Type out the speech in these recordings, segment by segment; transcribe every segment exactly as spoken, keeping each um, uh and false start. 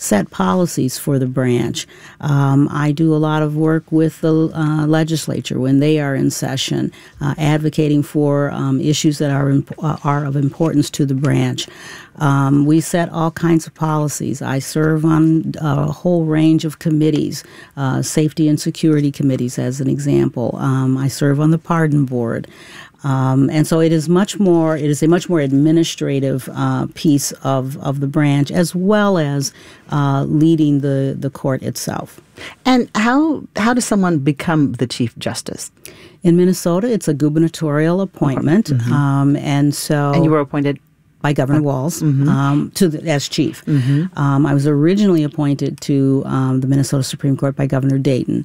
set policies for the branch. Um, I do a lot of work with the uh, legislature when they are in session, uh, advocating for um, issues that are imp- uh, are of importance to the branch. Um, we set all kinds of policies. I serve on a whole range of committees, uh, safety and security committees, as an example. Um, I serve on the pardon board. Um, and so it is much more, it is a much more administrative uh, piece of, of the branch, as well as uh, leading the, the court itself. And how how does someone become the Chief Justice? In Minnesota, it's a gubernatorial appointment. Mm-hmm. um, and so And you were appointed? By Governor Walz, mm-hmm. um, to the, as chief. Mm-hmm. Um, I was originally appointed to um, the Minnesota Supreme Court by Governor Dayton.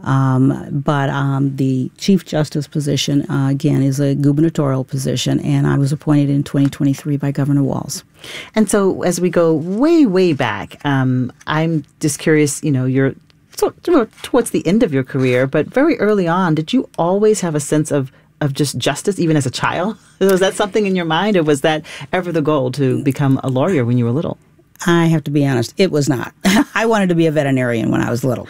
Um, but um, the Chief Justice position, uh, again, is a gubernatorial position, and I was appointed in twenty twenty-three by Governor Walz. And so as we go way, way back, um, I'm just curious, you know, you're so, towards the end of your career, but very early on, did you always have a sense of of just justice, even as a child? Was that something in your mind, or was that ever the goal to become a lawyer when you were little? I have to be honest, it was not. I wanted to be a veterinarian when I was little,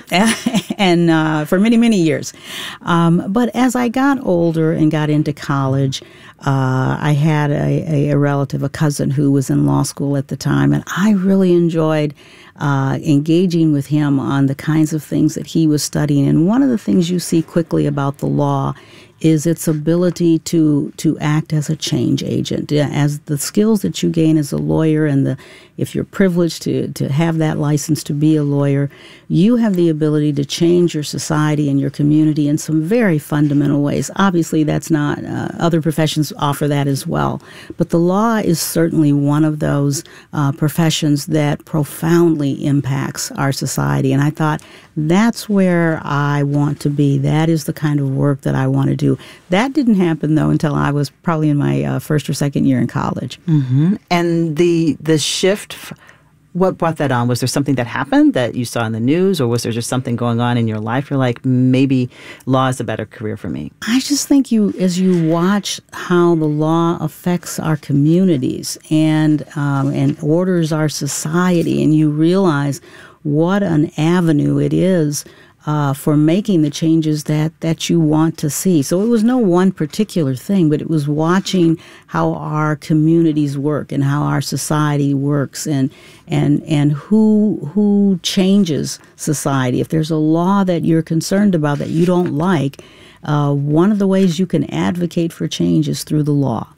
and uh, for many, many years. Um, but as I got older and got into college, uh, I had a, a relative, a cousin, who was in law school at the time, and I really enjoyed uh, engaging with him on the kinds of things that he was studying. And one of the things you see quickly about the law is its ability to to act as a change agent. As the skills that you gain as a lawyer, and the if you're privileged to, to have that license to be a lawyer, you have the ability to change your society and your community in some very fundamental ways. Obviously, that's not, uh, other professions offer that as well. But the law is certainly one of those uh, professions that profoundly impacts our society. And I thought, that's where I want to be. That is the kind of work that I want to do. That didn't happen, though, until I was probably in my uh, first or second year in college. Mm-hmm. And the the shift, what brought that on? Was there something that happened that you saw in the news, or was there just something going on in your life? You're like, maybe law is a better career for me. I just think you, as you watch how the law affects our communities and um, and orders our society, and you realize what an avenue it is uh, for making the changes that, that you want to see. So it was no one particular thing, but it was watching how our communities work and how our society works, and and and who who changes society. If there's a law that you're concerned about that you don't like, uh, one of the ways you can advocate for change is through the law.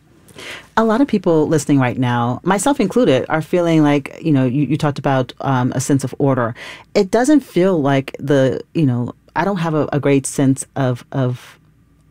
A lot of people listening right now, myself included, are feeling like, you know, you, you talked about um, a sense of order. It doesn't feel like the, you know, I don't have a, a great sense of, of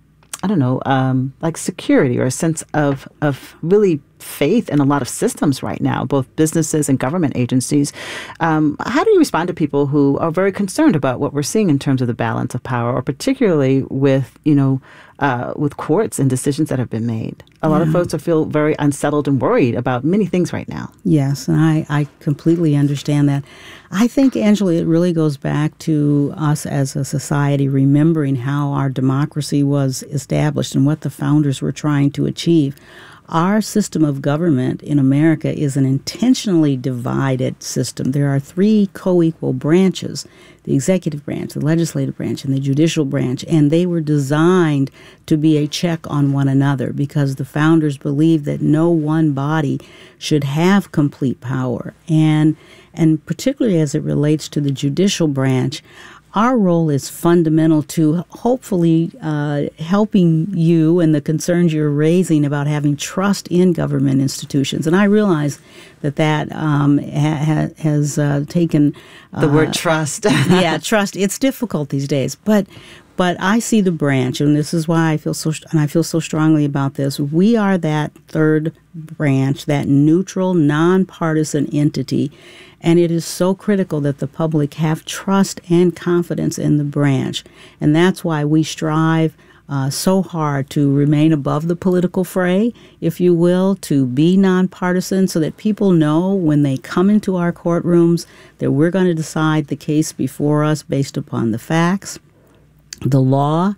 I don't know, um, like security, or a sense of, of really faith in a lot of systems right now, both businesses and government agencies. Um, how do you respond to people who are very concerned about what we're seeing in terms of the balance of power, or particularly with, you know, uh, with courts and decisions that have been made? A lot yeah. of folks are feel very unsettled and worried about many things right now. Yes, and I, I completely understand that. I think, Angela, it really goes back to us as a society remembering how our democracy was established and what the founders were trying to achieve. Our system of government in America is an intentionally divided system. There are three co-equal branches, the executive branch, the legislative branch, and the judicial branch, and they were designed to be a check on one another because the founders believed that no one body should have complete power. And, and particularly as it relates to the judicial branch, our role is fundamental to hopefully uh, helping you and the concerns you're raising about having trust in government institutions. And I realize that that um, ha- ha- has uh, taken... Uh, the word trust. yeah, trust. It's difficult these days. But but I see the branch, and this is why I feel so and I feel so strongly about this. We are that third branch, that neutral, nonpartisan entity. And it is so critical that the public have trust and confidence in the branch. And that's why we strive uh, so hard to remain above the political fray, if you will, to be nonpartisan, so that people know when they come into our courtrooms that we're going to decide the case before us based upon the facts, the law,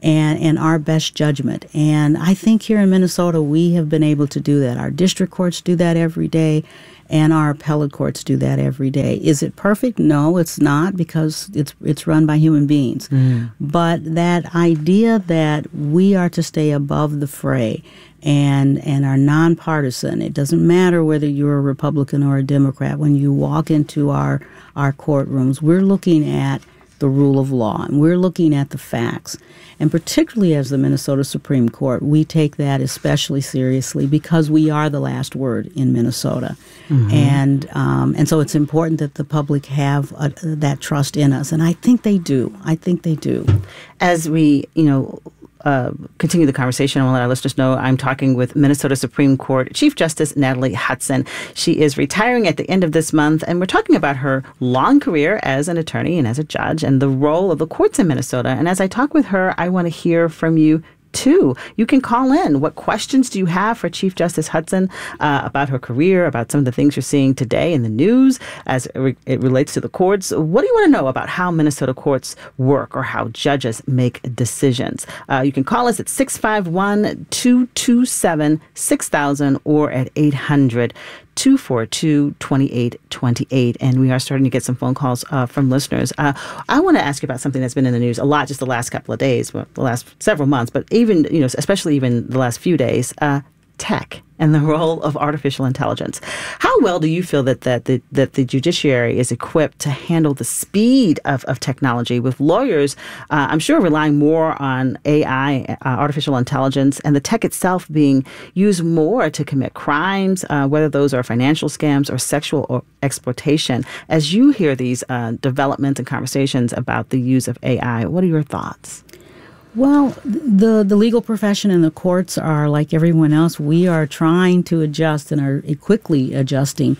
and, and our best judgment. And I think here in Minnesota, we have been able to do that. Our district courts do that every day, and our appellate courts do that every day. Is it perfect? No, it's not, because it's it's run by human beings. Mm. But that idea that we are to stay above the fray and and are nonpartisan. It doesn't matter whether you're a Republican or a Democrat. When you walk into our, our courtrooms, we're looking at the rule of law, and we're looking at the facts. And particularly as the Minnesota Supreme Court, we take that especially seriously because we are the last word in Minnesota. Mm-hmm. And um, and so it's important that the public have a, that trust in us. And I think they do. I think they do. As we, you know, Uh, continue the conversation, I want to let our listeners know I'm talking with Minnesota Supreme Court Chief Justice Natalie Hudson. She is retiring at the end of this month, and we're talking about her long career as an attorney and as a judge and the role of the courts in Minnesota. And as I talk with her, I want to hear from you too. You can call in. What questions do you have for Chief Justice Hudson uh, about her career, about some of the things you're seeing today in the news as it, re- it relates to the courts? What do you want to know about how Minnesota courts work or how judges make decisions? Uh, you can call us at six five one, two two seven, six thousand or at eight hundred, two four two, two eight two eight. And we are starting to get some phone calls uh, from listeners. Uh, I want to ask you about something that's been in the news a lot just the last couple of days, well, the last several months, but even, you know, especially even the last few days, uh, tech and the role of artificial intelligence. How well do you feel that, that, the, that the judiciary is equipped to handle the speed of, of technology, with lawyers, uh, I'm sure, relying more on A I, uh, artificial intelligence, and the tech itself being used more to commit crimes, uh, whether those are financial scams or sexual or exploitation? As you hear these uh, developments and conversations about the use of A I, what are your thoughts? Well, the, the legal profession and the courts are like everyone else. We are trying to adjust and are quickly adjusting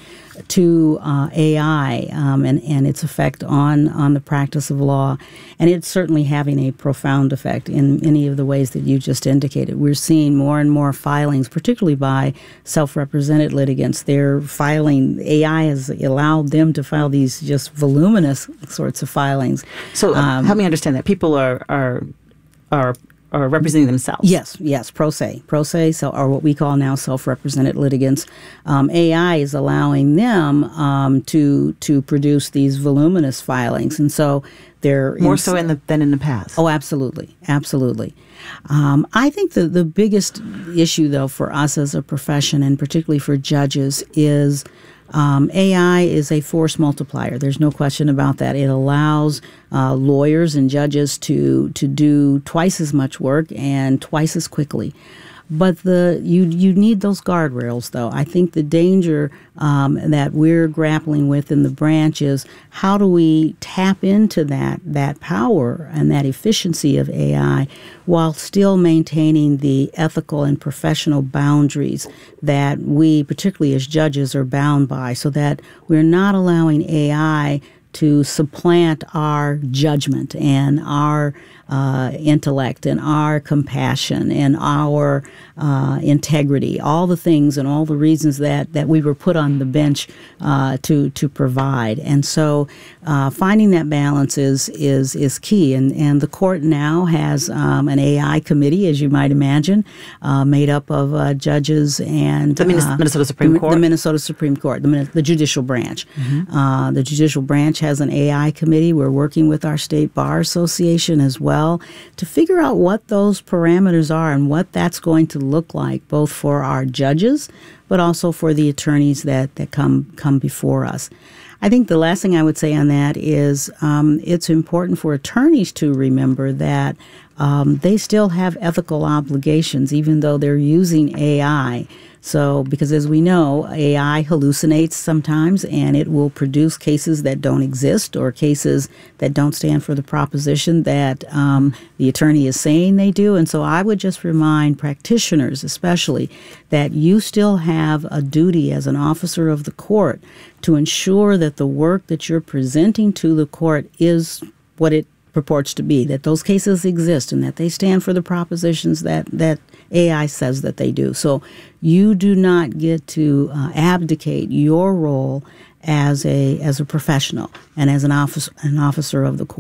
to uh, A I um, and, and its effect on, on the practice of law. And it's certainly having a profound effect in many of the ways that you just indicated. We're seeing more and more filings, particularly by self-represented litigants. They're filing, A I has allowed them to file these just voluminous sorts of filings. So uh, um, help me understand that. People are... are Are, are representing themselves. Yes, yes, pro se. Pro se, so, or what we call now self-represented litigants. Um, A I is allowing them um, to to produce these voluminous filings. And so they're... More in, so in the, than in the past. Oh, absolutely, absolutely. Um, I think the, the biggest issue, though, for us as a profession, and particularly for judges, is... Um, A I is a force multiplier. There's no question about that. It allows uh, lawyers and judges to to do twice as much work and twice as quickly. But the you you need those guardrails, though. I think the danger um, that we're grappling with in the branch is how do we tap into that that power and that efficiency of A I while still maintaining the ethical and professional boundaries that we, particularly as judges, are bound by, so that we're not allowing A I to supplant our judgment and our uh, intellect and our compassion and our uh, integrity, all the things and all the reasons that, that we were put on the bench uh, to to provide. And so uh, finding that balance is is is key. And, and the court now has um, an A I committee, as you might imagine, uh, made up of uh, judges and... The Minnesota, uh, Minnesota Supreme the, Court? The Minnesota Supreme Court, the, the judicial branch. Mm-hmm. Uh, the judicial branch has an A I committee. We're working with our state bar association as well to figure out what those parameters are and what that's going to look like, both for our judges, but also for the attorneys that, that come come before us. I think the last thing I would say on that is um, it's important for attorneys to remember that um, they still have ethical obligations, even though they're using A I. So, because as we know, A I hallucinates sometimes, and it will produce cases that don't exist or cases that don't stand for the proposition that um, the attorney is saying they do. And so I would just remind practitioners especially that you still have a duty as an officer of the court to ensure that the work that you're presenting to the court is what it purports to be, that those cases exist and that they stand for the propositions that, that A I says that they do. So you do not get to uh, abdicate your role as a as a professional and as an officer an officer of the court.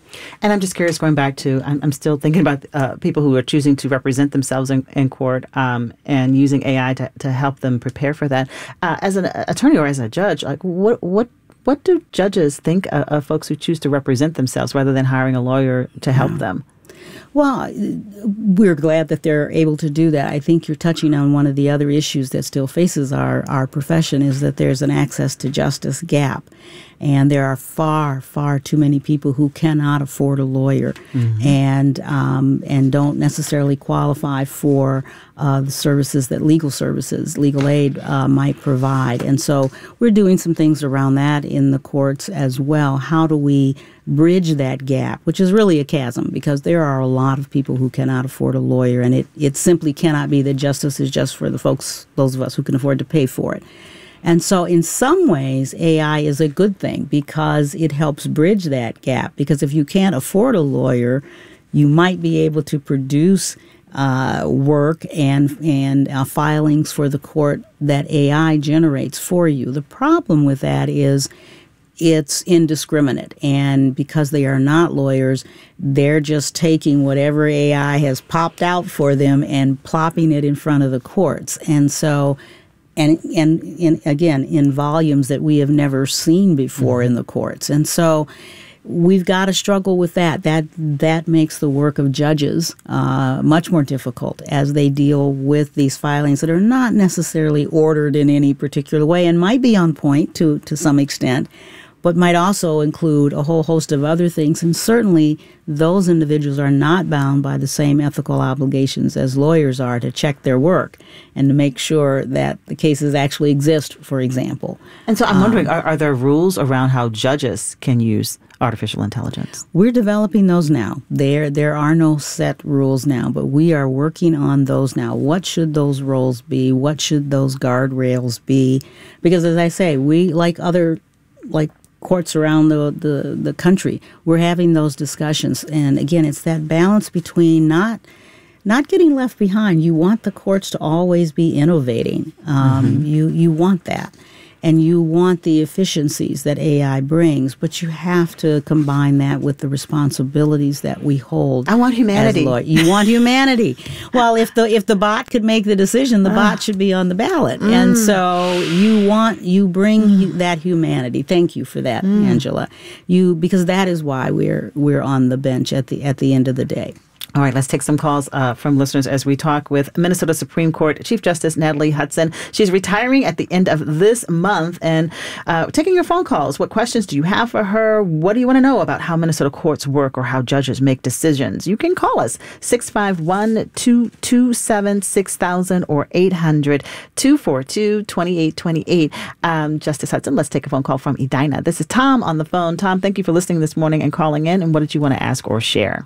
And I'm just curious, going back to, I'm, I'm still thinking about uh, people who are choosing to represent themselves in, in court um, and using A I to, to help them prepare for that. Uh, as an attorney or as a judge, like what what what do judges think of, of folks who choose to represent themselves rather than hiring a lawyer to help yeah. them? Well, we're glad that they're able to do that. I think you're touching on one of the other issues that still faces our, our profession is that there's an access to justice gap. And there are far, far too many people who cannot afford a lawyer mm-hmm. and um, and don't necessarily qualify for uh, the services that legal services, legal aid uh, might provide. And so we're doing some things around that in the courts as well. How do we bridge that gap, which is really a chasm, because there are a lot of people who cannot afford a lawyer, and it, it simply cannot be that justice is just for the folks, those of us who can afford to pay for it. And so in some ways, A I is a good thing because it helps bridge that gap. Because if you can't afford a lawyer, you might be able to produce uh, work and, and uh, filings for the court that A I generates for you. The problem with that is it's indiscriminate. And because they are not lawyers, they're just taking whatever A I has popped out for them and plopping it in front of the courts. And so And, and in, again, in volumes that we have never seen before in the courts. And so we've got to struggle with that. That that makes the work of judges uh, much more difficult as they deal with these filings that are not necessarily ordered in any particular way and might be on point to, to some extent, but might also include a whole host of other things. And certainly those individuals are not bound by the same ethical obligations as lawyers are to check their work and to make sure that the cases actually exist, for example. And so I'm wondering, um, are, are there rules around how judges can use artificial intelligence? We're developing those now. There, there are no set rules now, but we are working on those now. What should those roles be? What should those guardrails be? Because as I say, we, like other, like courts around the, the, the country, we're having those discussions. And again, it's that balance between not not getting left behind. You want the courts to always be innovating. Um, mm-hmm. You you want that. And you want the efficiencies that A I brings, but you have to combine that with the responsibilities that we hold. I want humanity. As lawyers. You want humanity. Well, if the if the bot could make the decision, the uh, bot should be on the ballot. Mm. And so you want you bring mm. that humanity. Thank you for that, mm. Angela. You because that is why we're we're on the bench at the at the end of the day. All right, let's take some calls uh, from listeners as we talk with Minnesota Supreme Court Chief Justice Natalie Hudson. She's retiring at the end of this month and uh, taking your phone calls. What questions do you have for her? What do you want to know about how Minnesota courts work or how judges make decisions? You can call us six five one, two two seven, six thousand or eight hundred, two four two, two eight two eight. Um, Justice Hudson, let's take a phone call from Edina. This is Tom on the phone. Tom, thank you for listening this morning and calling in. And what did you want to ask or share?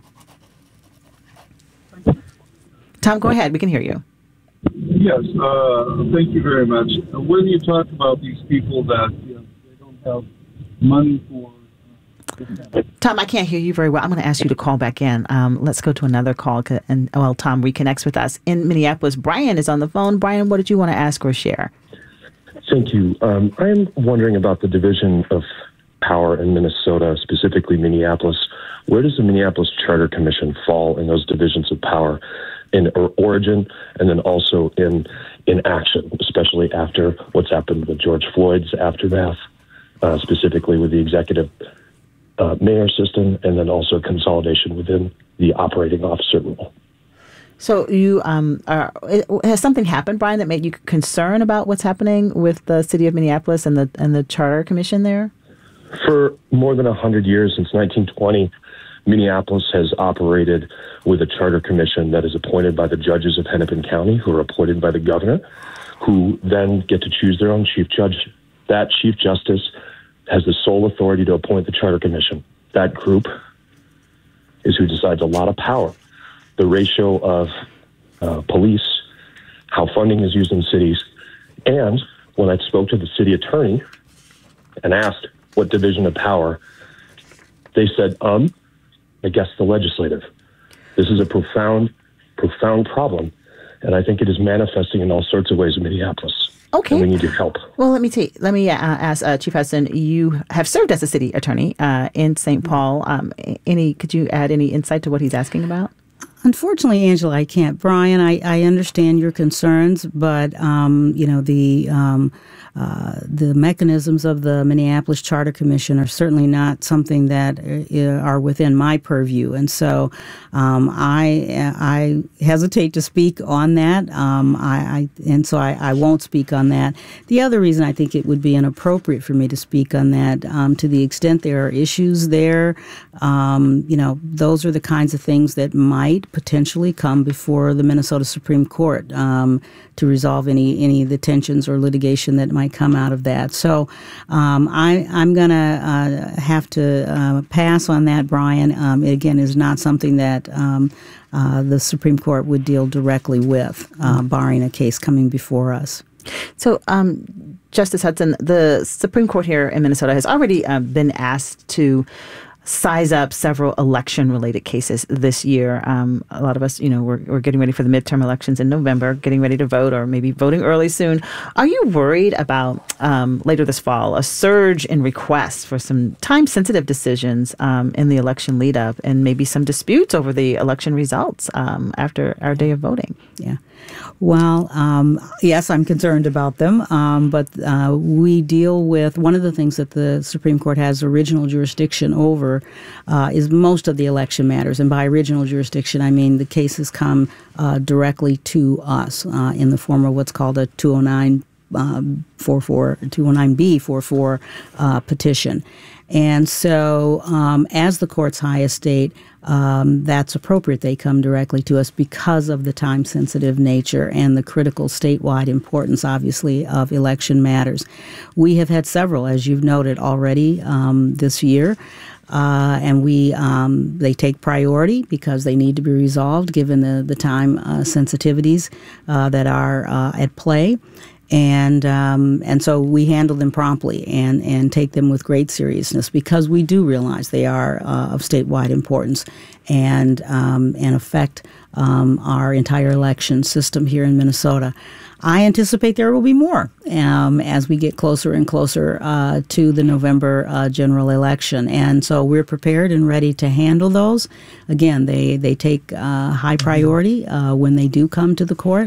Tom, go ahead. We can hear you. Yes, uh, thank you very much. Uh, when you talk about these people that you know, they don't have money for... Uh, Tom, I can't hear you very well. I'm going to ask you to call back in. Um, let's go to another call. And well, Tom reconnects with us. In Minneapolis, Brian is on the phone. Brian, what did you want to ask or share? Thank you. Um, I am wondering about the division of power in Minnesota, specifically Minneapolis. Where does the Minneapolis Charter Commission fall in those divisions of power? In origin, and then also in in action, especially after what's happened with George Floyd's aftermath, uh, specifically with the executive uh, mayor system, and then also consolidation within the operating officer role. So you um, are, has something happened, Brian, that made you concerned about what's happening with the city of Minneapolis and the and the Charter Commission there? For more than one hundred years, since nineteen twenty, Minneapolis has operated with a charter commission that is appointed by the judges of Hennepin County, who are appointed by the governor, who then get to choose their own chief judge. That chief justice has the sole authority to appoint the charter commission. That group is who decides a lot of power, the ratio of uh, police, how funding is used in cities. And when I spoke to the city attorney and asked what division of power, they said, um, I guess the legislative. This is a profound, profound problem. And I think it is manifesting in all sorts of ways in Minneapolis. Okay. And we need your help. Well, let me see. Let me uh, ask uh, Chief Hudson. You have served as a city attorney uh, in Saint Paul. Um, any? Could you add any insight to what he's asking about? Unfortunately, Angela, I can't. Brian, I, I understand your concerns, but um, you know the um, uh, the mechanisms of the Minneapolis Charter Commission are certainly not something that uh, are within my purview, and so um, I I hesitate to speak on that. Um, I, I and so I, I won't speak on that. The other reason I think it would be inappropriate for me to speak on that, um, to the extent there are issues there, um, you know, those are the kinds of things that might potentially come before the Minnesota Supreme Court um, to resolve any any of the tensions or litigation that might come out of that. So um, I, I'm going to uh, have to uh, pass on that, Brian. Um, it, again, is not something that um, uh, the Supreme Court would deal directly with, uh, barring a case coming before us. So, um, Justice Hudson, the Supreme Court here in Minnesota has already uh, been asked to size up several election-related cases this year. Um, a lot of us, you know, we're, we're getting ready for the midterm elections in November, getting ready to vote, or maybe voting early soon. Are you worried about um, later this fall a surge in requests for some time-sensitive decisions um, in the election lead-up, and maybe some disputes over the election results um, after our day of voting? Yeah. Well, um, yes, I'm concerned about them, um, but uh, we deal with one of the things that the Supreme Court has original jurisdiction over uh, is most of the election matters. And by original jurisdiction, I mean the cases come uh, directly to us uh, in the form of what's called a two oh nine forty-four, two oh nine B forty-four uh, petition. And so um, as the court's highest state, um, that's appropriate. They come directly to us because of the time-sensitive nature and the critical statewide importance, obviously, of election matters. We have had several, as you've noted already um, this year. Uh, and we um, they take priority because they need to be resolved given the, the time uh, sensitivities uh, that are uh, at play. And um, and so we handle them promptly and, and take them with great seriousness because we do realize they are uh, of statewide importance and um, and affect um, our entire election system here in Minnesota. I anticipate there will be more um, as we get closer and closer uh, to the November uh, general election. And so we're prepared and ready to handle those. Again, they, they take uh, high priority uh, when they do come to the court.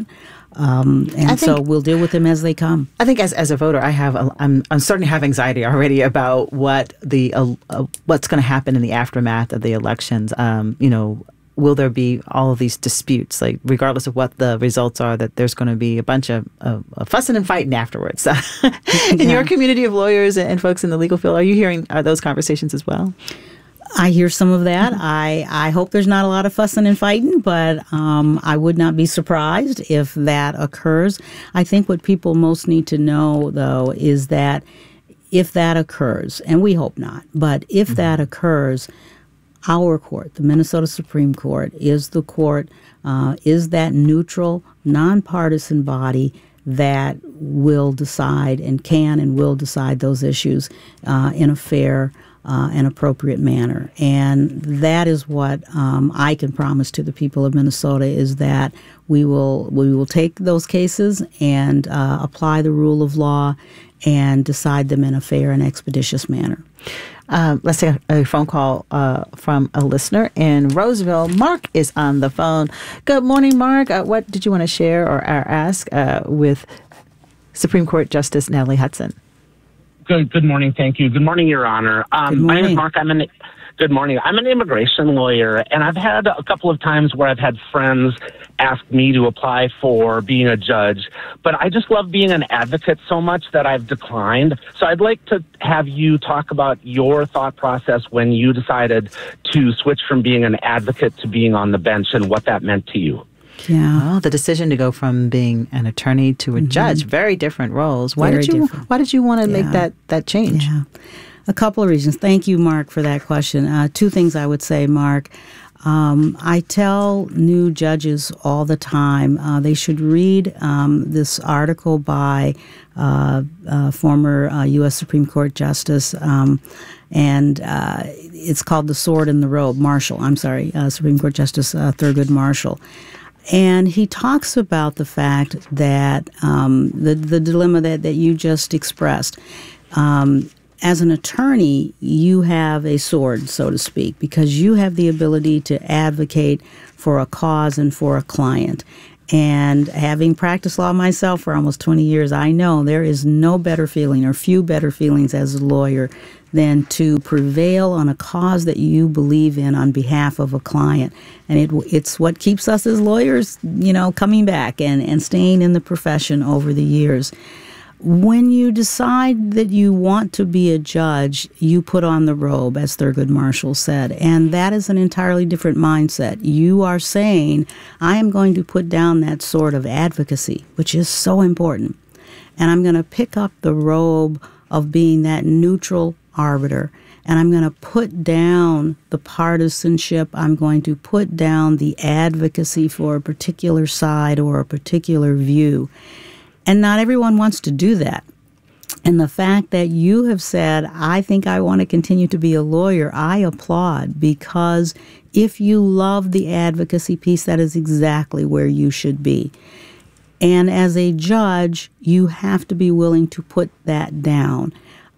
Um, and think, so we'll deal with them as they come. I think as as a voter, I have a, I'm I'm starting to have anxiety already about what the uh, uh, what's going to happen in the aftermath of the elections. Um, you know, will there be all of these disputes? Like, regardless of what the results are, that there's going to be a bunch of, of, of fussing and fighting afterwards. in yeah. your community of lawyers and folks in the legal field, are you hearing are those conversations as well? I hear some of that. I, I hope there's not a lot of fussing and fighting, but um, I would not be surprised if that occurs. I think what people most need to know, though, is that if that occurs, and we hope not, but if mm-hmm. that occurs, our court, the Minnesota Supreme Court, is the court, uh, is that neutral, nonpartisan body that will decide and can and will decide those issues uh, in a fair Uh, an appropriate manner. And that is what um, I can promise to the people of Minnesota is that we will we will take those cases and uh, apply the rule of law and decide them in a fair and expeditious manner. Uh, let's take a, a phone call uh, from a listener in Roseville. Mark is on the phone. Good morning, Mark. Uh, what did you want to share or, or ask uh, with Supreme Court Justice Natalie Hudson? Good, good morning. Thank you. Good morning, Your Honor. Um, my name is Mark. I'm an, good morning. I'm an immigration lawyer, and I've had a couple of times where I've had friends ask me to apply for being a judge, but I just love being an advocate so much that I've declined. So I'd like to have you talk about your thought process when you decided to switch from being an advocate to being on the bench and what that meant to you. Yeah. Well, the decision to go from being an attorney to a mm-hmm. judge, very different roles. Why very did you different. why did you want to yeah. make that, that change? Yeah. A couple of reasons. Thank you, Mark, for that question. Uh, two things I would say, Mark. Um, I tell new judges all the time uh, they should read um, this article by uh, uh, former uh, U S Supreme Court Justice, um, and uh, it's called The Sword and the Robe, Marshall. I'm sorry, uh, Supreme Court Justice uh, Thurgood Marshall. And he talks about the fact that um, the, the dilemma that, that you just expressed. Um, as an attorney, you have a sword, so to speak, because you have the ability to advocate for a cause and for a client. And having practiced law myself for almost twenty years, I know there is no better feeling or few better feelings as a lawyer than to prevail on a cause that you believe in on behalf of a client. And it, it's what keeps us as lawyers, you know, coming back and, and staying in the profession over the years. When you decide that you want to be a judge, you put on the robe, as Thurgood Marshall said, and that is an entirely different mindset. You are saying, I am going to put down that sort of advocacy, which is so important, and I'm going to pick up the robe of being that neutral arbiter, and I'm going to put down the partisanship. I'm going to put down the advocacy for a particular side or a particular view. And not everyone wants to do that. And the fact that you have said, I think I want to continue to be a lawyer, I applaud, because if you love the advocacy piece, that is exactly where you should be. And as a judge, you have to be willing to put that down.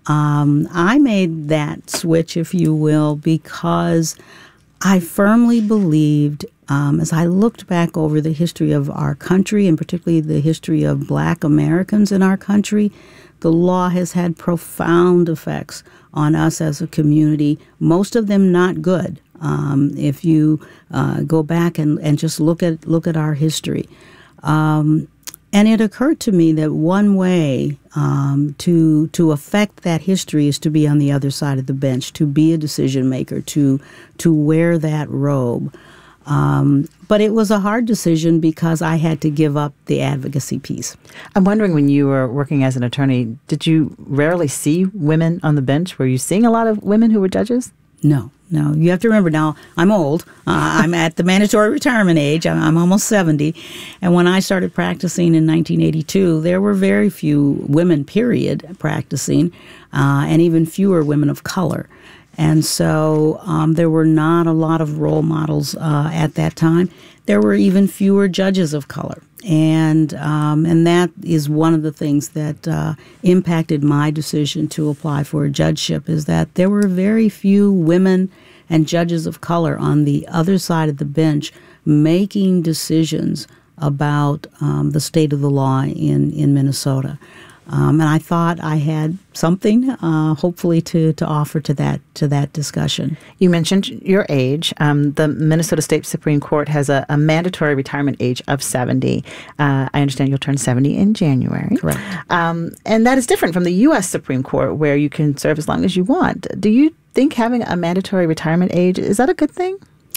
Um, I made that switch, if you will, because I firmly believed, um, as I looked back over the history of our country, and particularly the history of Black Americans in our country, the law has had profound effects on us as a community, most of them not good. Um, if you uh, go back and, and just look at look at our history. Um, and it occurred to me that one way um, to to affect that history is to be on the other side of the bench, to be a decision maker, to to wear that robe. Um, but it was a hard decision because I had to give up the advocacy piece. I'm wondering, when you were working as an attorney, did you rarely see women on the bench? Were you seeing a lot of women who were judges? No, no. You have to remember now, I'm old. Uh, I'm at the mandatory retirement age. I'm, I'm almost seventy. And when I started practicing in nineteen eighty-two, there were very few women, period, practicing, uh, and even fewer women of color. And so um, there were not a lot of role models uh, at that time. There were even fewer judges of color. And um, and that is one of the things that uh, impacted my decision to apply for a judgeship, is that there were very few women and judges of color on the other side of the bench making decisions about um, the state of the law in, in Minnesota. Um, and I thought I had something, uh, hopefully, to, to offer to that to that discussion. You mentioned your age. Um, the Minnesota State Supreme Court has a, a mandatory retirement age of seventy. Uh, I understand you'll turn seventy in January. Correct. Um, and that is different from the U S Supreme Court, where you can serve as long as you want. Do you think having a mandatory retirement age, is that a good thing?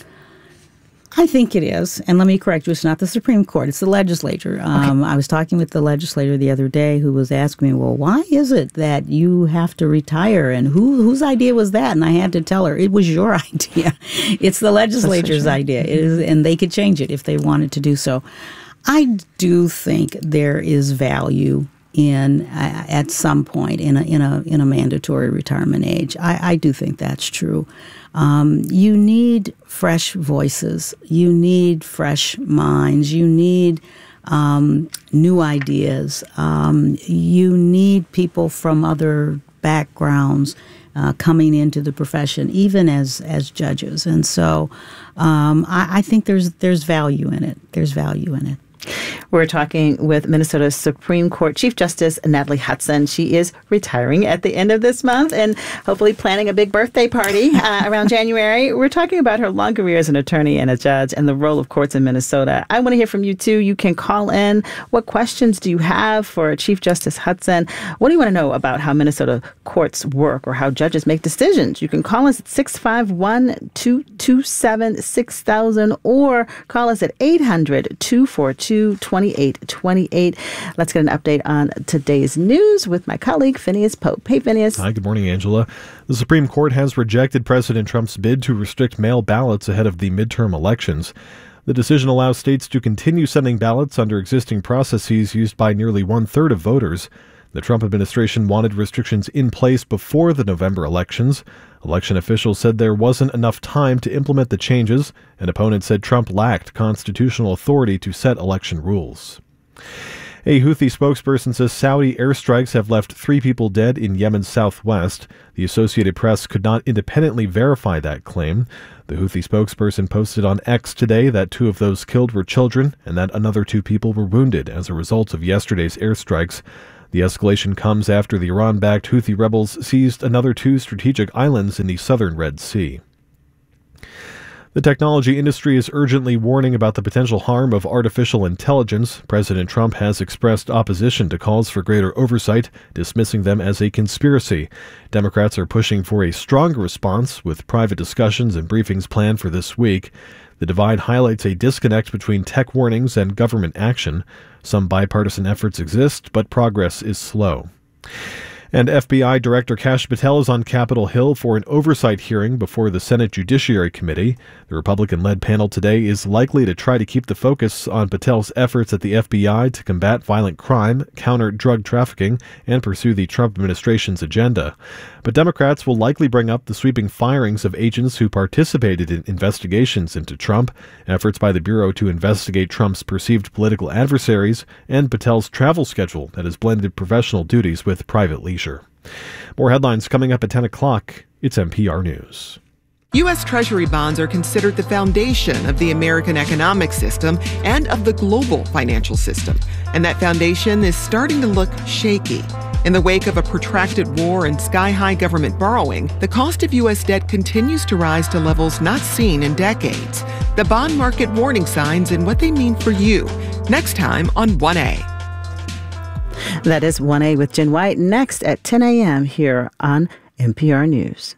I think it is. And let me correct you, it's not the Supreme Court, it's the legislature. Um, okay. I was talking with the legislator the other day who was asking me, well, why is it that you have to retire? And who whose idea was that? And I had to tell her, it was your idea. It's the legislature's idea. It is, and they could change it if they wanted to do so. I do think there is value in uh, at some point in a in a in a mandatory retirement age. I, I do think that's true. Um, you need fresh voices. You need fresh minds. You need um, new ideas. Um, you need people from other backgrounds uh, coming into the profession, even as as judges. And so, um, I, I think there's there's value in it. There's value in it. We're talking with Minnesota Supreme Court Chief Justice Natalie Hudson. She is retiring at the end of this month and hopefully planning a big birthday party uh, around January. We're talking about her long career as an attorney and a judge and the role of courts in Minnesota. I want to hear from you, too. You can call in. What questions do you have for Chief Justice Hudson? What do you want to know about how Minnesota courts work or how judges make decisions? You can call us at six five one, two two seven, six thousand or call us at eight hundred, two four two, two eight two eight. Let's get an update on today's news with my colleague, Phineas Pope. Hey, Phineas. Hi, good morning, Angela. The Supreme Court has rejected President Trump's bid to restrict mail ballots ahead of the midterm elections. The decision allows states to continue sending ballots under existing processes used by nearly one-third of voters. The Trump administration wanted restrictions in place before the November elections. Election officials said there wasn't enough time to implement the changes, and opponents said Trump lacked constitutional authority to set election rules. A Houthi spokesperson says Saudi airstrikes have left three people dead in Yemen's southwest. The Associated Press could not independently verify that claim. The Houthi spokesperson posted on X today that two of those killed were children and that another two people were wounded as a result of yesterday's airstrikes. The escalation comes after the Iran-backed Houthi rebels seized another two strategic islands in the southern Red Sea. The technology industry is urgently warning about the potential harm of artificial intelligence. President Trump has expressed opposition to calls for greater oversight, dismissing them as a conspiracy. Democrats are pushing for a stronger response, with private discussions and briefings planned for this week. The divide highlights a disconnect between tech warnings and government action. Some bipartisan efforts exist, but progress is slow. And F B I Director Kash Patel is on Capitol Hill for an oversight hearing before the Senate Judiciary Committee. The Republican-led panel today is likely to try to keep the focus on Patel's efforts at the F B I to combat violent crime, counter drug trafficking, and pursue the Trump administration's agenda. But Democrats will likely bring up the sweeping firings of agents who participated in investigations into Trump, efforts by the Bureau to investigate Trump's perceived political adversaries, and Patel's travel schedule that has blended professional duties with private leisure. More headlines coming up at ten o'clock. It's N P R News. U S. Treasury bonds are considered the foundation of the American economic system and of the global financial system. And that foundation is starting to look shaky. In the wake of a protracted war and sky-high government borrowing, the cost of U S debt continues to rise to levels not seen in decades. The bond market warning signs and what they mean for you. Next time on one A. That is one A with Jen White, next at ten a.m. here on N P R News.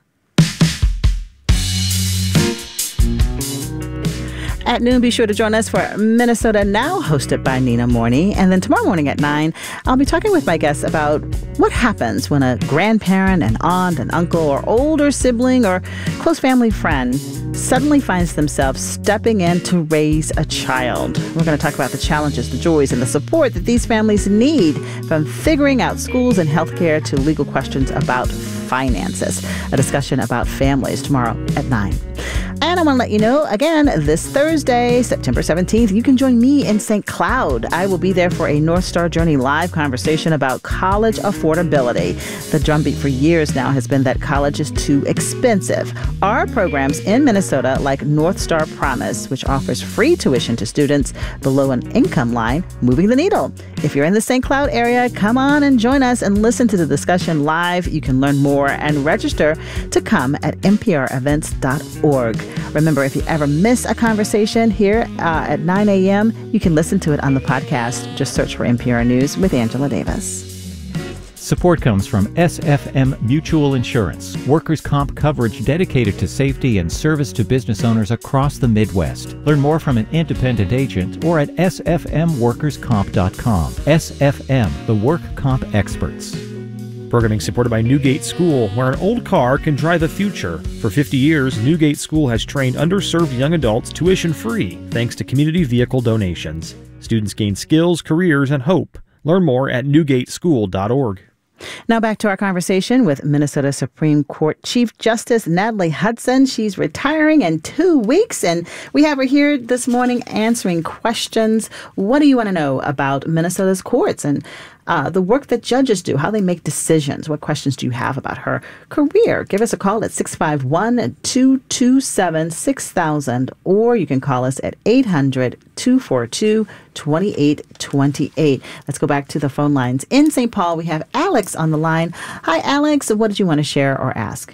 At noon, be sure to join us for Minnesota Now, hosted by Nina Morney. And then tomorrow morning at nine, I'll be talking with my guests about what happens when a grandparent, an aunt, an uncle, or older sibling or close family friend suddenly finds themselves stepping in to raise a child. We're going to talk about the challenges, the joys, and the support that these families need, from figuring out schools and healthcare to legal questions about finances. A discussion about families tomorrow at nine. And I want to let you know, again, this Thursday, September seventeenth, you can join me in Saint Cloud. I will be there for a North Star Journey live conversation about college affordability. The drumbeat for years now has been that college is too expensive. Our programs in Minnesota, like North Star Promise, which offers free tuition to students below an income line, moving the needle. If you're in the Saint Cloud area, come on and join us and listen to the discussion live. You can learn more and register to come at n p r events dot org. Remember, if you ever miss a conversation here uh, at nine a.m., you can listen to it on the podcast. Just search for N P R News with Angela Davis. Support comes from S F M Mutual Insurance, workers' comp coverage dedicated to safety and service to business owners across the Midwest. Learn more from an independent agent or at s f m workers comp dot com. S F M, the work comp experts. Programming supported by Newgate School, where an old car can drive the future. For fifty years, Newgate School has trained underserved young adults tuition-free, thanks to community vehicle donations. Students gain skills, careers, and hope. Learn more at newgate school dot org. Now back to our conversation with Minnesota Supreme Court Chief Justice Natalie Hudson. She's retiring in two weeks, and we have her here this morning answering questions. What do you want to know about Minnesota's courts and uh, the work that judges do, how they make decisions? What questions do you have about her career? Give us a call at six five one, two two seven, six thousand, or you can call us at eight hundred, two four two, two eight two eight. Let's go back to the phone lines. In Saint Paul, we have Alex on the line. Hi, Alex. What did you want to share or ask?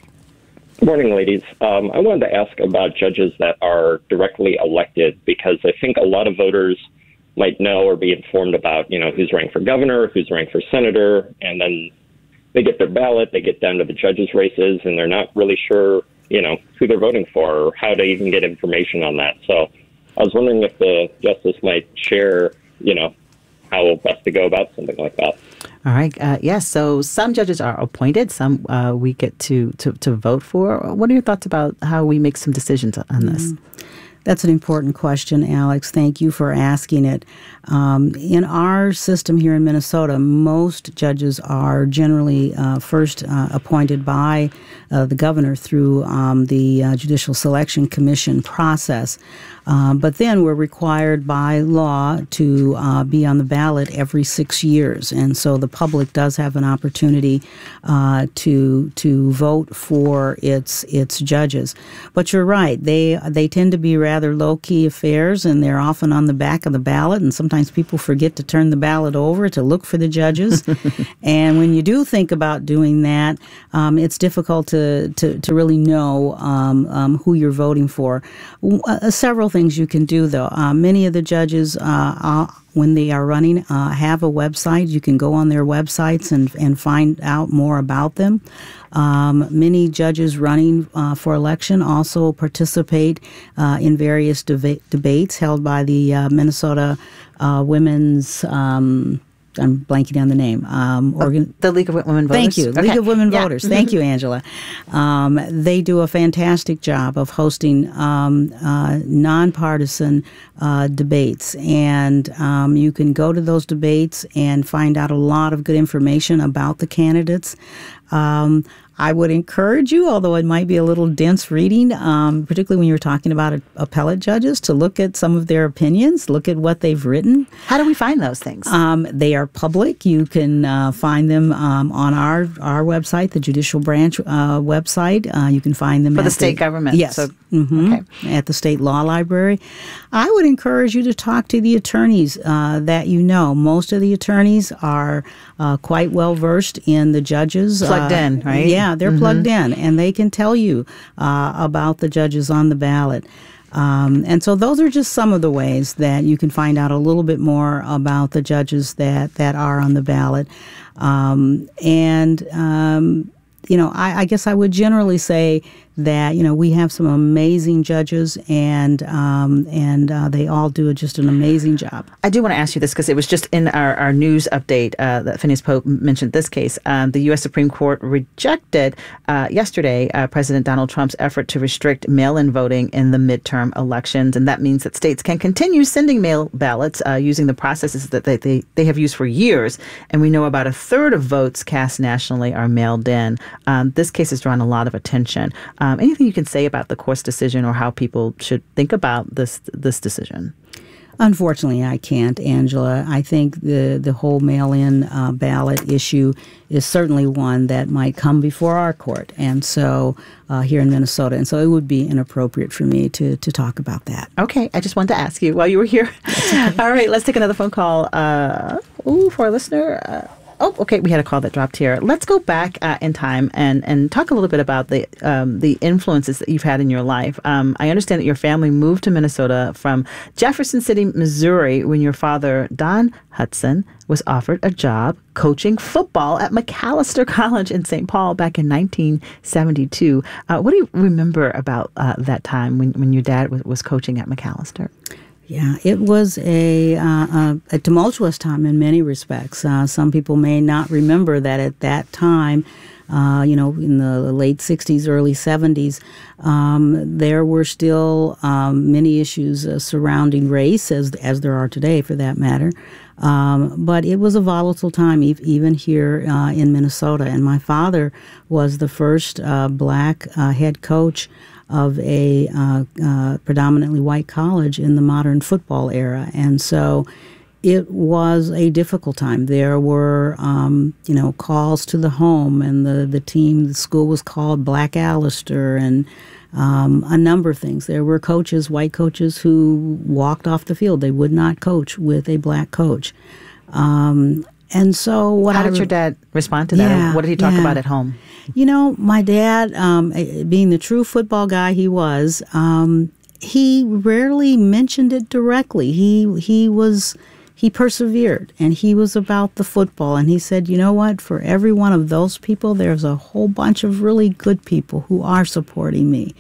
Good morning, ladies. Um, I wanted to ask about judges that are directly elected, because I think a lot of voters might know or be informed about, you know, who's running for governor, who's running for senator, and then they get their ballot, they get down to the judges' races, and they're not really sure, you know, who they're voting for or how to even get information on that. So I was wondering if the justice might share, you know, how best to go about something like that. All right. Uh, yes. So some judges are appointed. Some uh, we get to, to, to vote for. What are your thoughts about how we make some decisions on this? Mm. That's an important question, Alex. Thank you for asking it. Um, in our system here in Minnesota, most judges are generally uh, first uh, appointed by uh, the governor through um, the uh, Judicial Selection Commission process. Uh, but then we're required by law to uh, be on the ballot every six years. And so the public does have an opportunity uh, to to vote for its its judges. But you're right. They, they tend to be rather low-key affairs, and they're often on the back of the ballot. And sometimes people forget to turn the ballot over to look for the judges. And when you do think about doing that, um, it's difficult to, to, to really know um, um, who you're voting for. Uh, several things you can do, though. Uh, many of the judges, uh, uh, when they are running, uh, have a website. You can go on their websites and, and find out more about them. Um, many judges running uh, for election also participate uh, in various deba- debates held by the uh, Minnesota uh, Women's um I'm blanking on the name. Um, organ- the League of Women Voters. Thank you. Okay. League of Women yeah. Voters. Thank you, Angela. Um, they do a fantastic job of hosting um, uh, nonpartisan uh, debates. And um, you can go to those debates and find out a lot of good information about the candidates. Um, I would encourage you, although it might be a little dense reading, um, particularly when you're talking about a, appellate judges, to look at some of their opinions, look at what they've written. How do we find those things? Um, they are public. You can uh, find them um, on our our website, the Judicial Branch uh, website. Uh, you can find them for at the state the, government. Yes, So, mm-hmm, okay. At the State Law Library. I would encourage you to talk to the attorneys uh, that you know. Most of the attorneys are uh, quite well versed in the judges. Plugged uh, in, right? Yeah, they're Mm-hmm. plugged in, and they can tell you uh, about the judges on the ballot. Um, and so those are just some of the ways that you can find out a little bit more about the judges that, that are on the ballot. Um, and, um, you know, I, I guess I would generally say that, you know, we have some amazing judges, and um, and uh, they all do just an amazing job. I do want to ask you this because it was just in our, our news update uh, that Phineas Pope mentioned this case. Um, the U S Supreme Court rejected uh, yesterday uh, President Donald Trump's effort to restrict mail-in voting in the midterm elections. And that means that states can continue sending mail ballots uh, using the processes that they, they, they have used for years. And we know about a third of votes cast nationally are mailed in. Um, this case has drawn a lot of attention. Um, anything you can say about the court's decision or how people should think about this this decision? Unfortunately, I can't, Angela. I think the, the whole mail-in uh, ballot issue is certainly one that might come before our court, and so uh, here in Minnesota. And so it would be inappropriate for me to, to talk about that. Okay. I just wanted to ask you while you were here. Okay. All right. Let's take another phone call. Uh, ooh, for a listener. Uh, Oh, okay. We had a call that dropped here. Let's go back uh, in time and, and talk a little bit about the um, the influences that you've had in your life. Um, I understand that your family moved to Minnesota from Jefferson City, Missouri, when your father, Don Hudson, was offered a job coaching football at Macalester College in Saint Paul back in nineteen seventy-two. Uh, what do you remember about uh, that time when, when your dad was, was coaching at Macalester? Yeah, it was a, uh, a, a tumultuous time in many respects. Uh, some people may not remember that at that time, uh, you know, in the late sixties, early seventies, um, there were still um, many issues uh, surrounding race, as as there are today, for that matter. Um, but it was a volatile time, e- even here uh, in Minnesota. And my father was the first uh, black uh, head coach of a uh, uh, predominantly white college in the modern football era. And so it was a difficult time. There were, um, you know, calls to the home, and the, the team, the school was called Black Alistair, and um, a number of things. There were coaches, white coaches, who walked off the field. They would not coach with a black coach. Um, and so what How I did re- your dad respond to that? Yeah, What did he talk yeah. about at home? You know, my dad, um, being the true football guy he was, um, he rarely mentioned it directly. He he was he persevered, and he was about the football. And he said, you know what? For every one of those people, there's a whole bunch of really good people who are supporting me.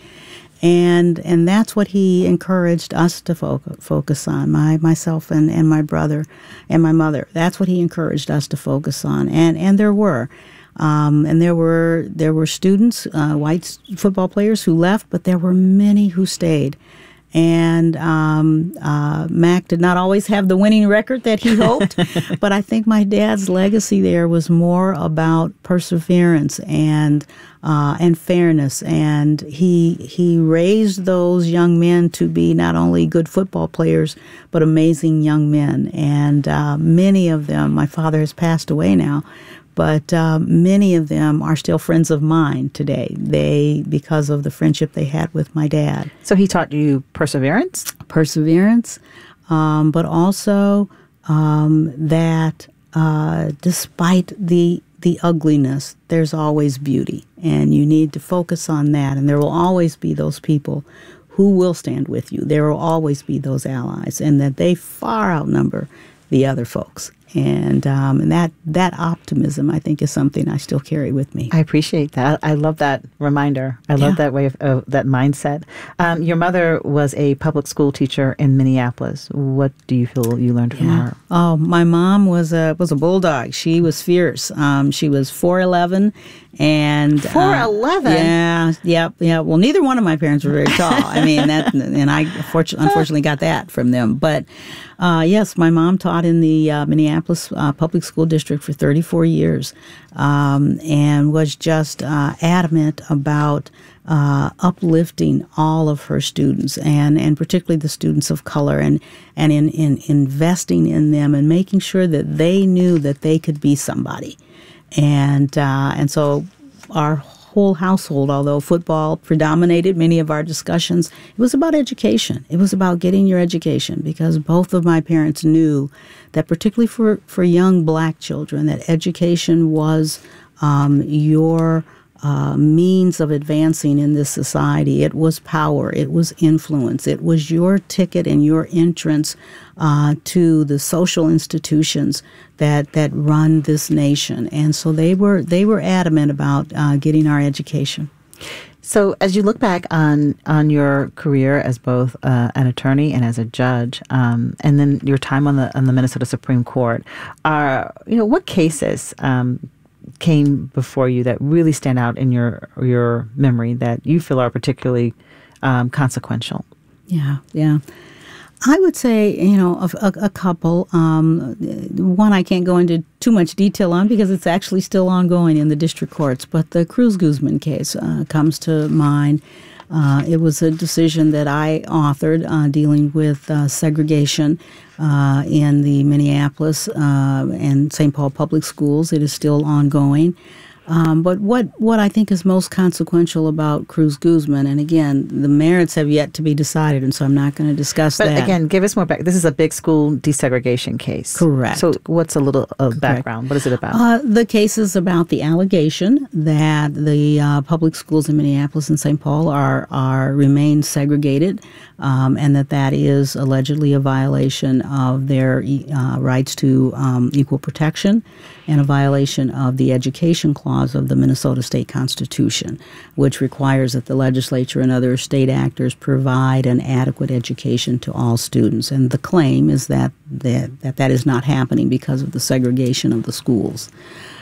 And and that's what he encouraged us to focus, focus on, my myself and, and my brother and my mother. That's what he encouraged us to focus on. And and there were. Um, and there were there were students, uh, white football players, who left, but there were many who stayed. And um, uh, Mac did not always have the winning record that he hoped, but I think my dad's legacy there was more about perseverance and uh, and fairness. And he he raised those young men to be not only good football players, but amazing young men. And uh, many of them, my father has passed away now, but um, many of them are still friends of mine today. They, because of the friendship they had with my dad. So he taught you perseverance? Perseverance, um, but also um, that uh, despite the the ugliness, there's always beauty. And you need to focus on that. And there will always be those people who will stand with you. There will always be those allies, and that they far outnumber the other folks. And um, and that that optimism, I think, is something I still carry with me. I appreciate that. I love that reminder. I love Yeah. that way of uh, that mindset. Um, your mother was a public school teacher in Minneapolis. What do you feel you learned from Yeah. her? Oh, my mom was a was a bulldog. She was fierce. Um, she was four eleven, and four eleven. Uh, yeah, yep, yeah. Well, neither one of my parents were very tall. I mean, that, and I fortunately, unfortunately got that from them. But uh, yes, my mom taught in the uh, Minneapolis uh, Public School District for thirty-four years, um, and was just uh, adamant about uh, uplifting all of her students, and, and particularly the students of color, and and in, in investing in them and making sure that they knew that they could be somebody. And uh, and so our whole household, although football predominated many of our discussions, it was about education. It was about getting your education, because both of my parents knew that, particularly for, for young black children, that education was um, your uh, means of advancing in this society. It was power. It was influence. It was your ticket and your entrance uh, to the social institutions that that run this nation. And so they were they were adamant about uh, getting our education. So as you look back on on your career as both uh, an attorney and as a judge, um, and then your time on the on the Minnesota Supreme Court, are you know what cases um, came before you that really stand out in your your memory that you feel are particularly um, consequential? Yeah, yeah. I would say, you know, a, a, a couple. Um, one I can't go into too much detail on because it's actually still ongoing in the district courts, but the Cruz Guzman case uh, comes to mind. Uh, it was a decision that I authored uh, dealing with uh, segregation uh, in the Minneapolis uh, and Saint Paul public schools. It is still ongoing. Um, but what, what I think is most consequential about Cruz Guzman, and again, the merits have yet to be decided, and so I'm not going to discuss but that. But again, give us more back. This is a big school desegregation case. Correct. So what's a little uh, background? What is it about? Uh, the case is about the allegation that the uh, public schools in Minneapolis and Saint Paul are, are remain segregated, um, and that that is allegedly a violation of their uh, rights to um, equal protection and a violation of the education clause of the Minnesota State Constitution, which requires that the legislature and other state actors provide an adequate education to all students. And the claim is that that, that, that is not happening because of the segregation of the schools.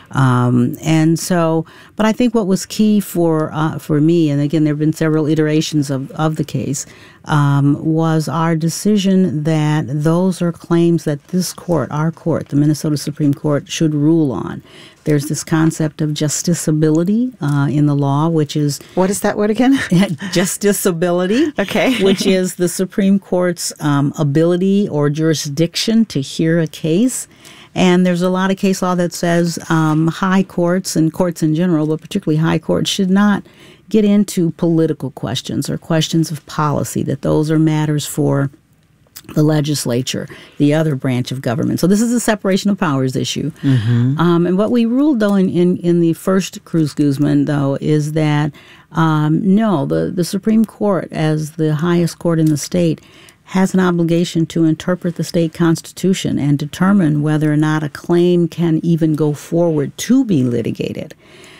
Um, and so, but I think what was key for uh, for me, and again, there have been several iterations of, of the case, um, was our decision that those are claims that this court, our court, the Minnesota Supreme Court, should rule on. There's this concept of justiciability uh, in the law, which is... What is that word again? Justiciability. Okay. Which is the Supreme Court's um, ability or jurisdiction to hear a case. And there's a lot of case law that says um, high courts and courts in general, but particularly high courts, should not get into political questions or questions of policy, that those are matters for the legislature, the other branch of government. So this is a separation of powers issue. Mm-hmm. Um, and what we ruled, though, in, in, in the first Cruz Guzman, though, is that um, no, the, the Supreme Court, as the highest court in the state, has an obligation to interpret the state constitution and determine whether or not a claim can even go forward to be litigated.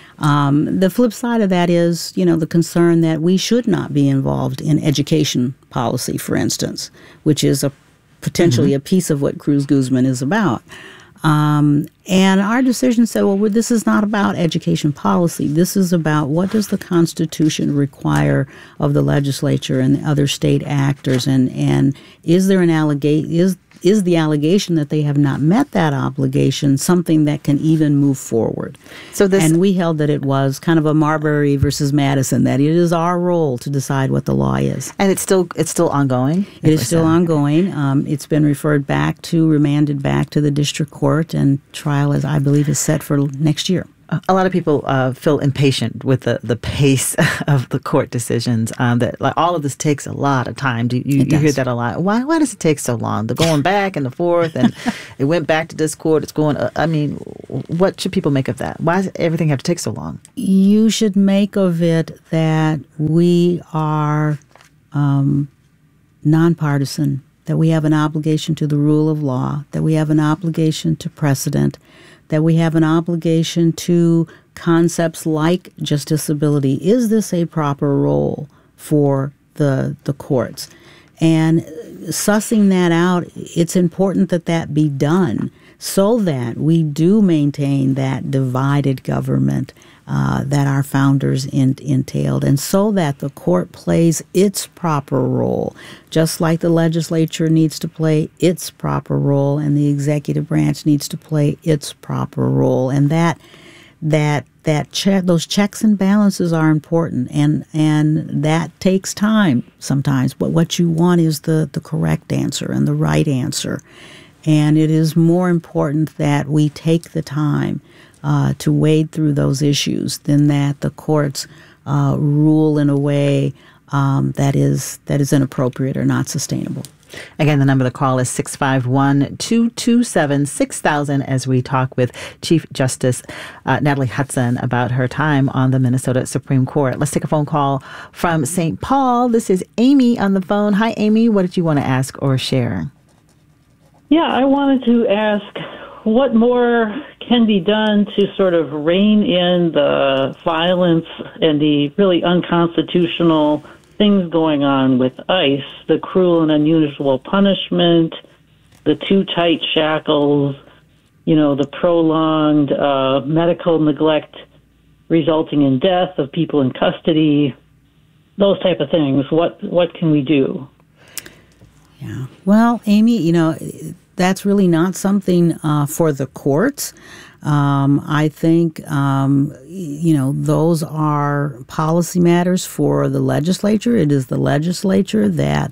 Um, the flip side of that is, you know, the concern that we should not be involved in education policy, for instance, which is a potentially mm-hmm. a piece of what Cruz Guzman is about. Um, and our decision said, well, this is not about education policy. This is about what does the Constitution require of the legislature and other state actors, and, and is there an allegation, is is the allegation that they have not met that obligation something that can even move forward? So this, and we held that it was kind of a Marbury versus Madison, that it is our role to decide what the law is. And it's still it's still ongoing? It is still ongoing. Um, it's been referred back to, remanded back to the district court, and trial, as I believe, is set for next year. A lot of people uh, feel impatient with the, the pace of the court decisions. Um, that like all of this takes a lot of time. Do you, you hear that a lot? Why why does it take so long? They're going back and the forth, and it went back to this court. It's going. Uh, I mean, what should people make of that? Why does everything have to take so long? You should make of it that we are um, nonpartisan, that we have an obligation to the rule of law, that we have an obligation to precedent, that we have an obligation to concepts like justiciability. Is this a proper role for the the courts? And sussing that out, it's important that that be done so that we do maintain that divided government uh, that our founders in, entailed, and so that the court plays its proper role, just like the legislature needs to play its proper role and the executive branch needs to play its proper role. And that that that check, those checks and balances are important, and and that takes time sometimes. But what you want is the the correct answer and the right answer. And it is more important that we take the time uh, to wade through those issues than that the courts uh, rule in a way um, that is that is inappropriate or not sustainable. Again, the number to call is six five one, two two seven, six thousand as we talk with Chief Justice uh, Natalie Hudson about her time on the Minnesota Supreme Court. Let's take a phone call from Saint Paul. This is Amy on the phone. Hi, Amy. What did you want to ask or share? Yeah, I wanted to ask what more can be done to sort of rein in the violence and the really unconstitutional things going on with ICE, the cruel and unusual punishment, the too tight shackles, you know, the prolonged uh, medical neglect resulting in death of people in custody, those type of things. What what can we do? Yeah. Well, Amy, you know, that's really not something uh, for the courts. Um, I think, um, you know, those are policy matters for the legislature. It is the legislature that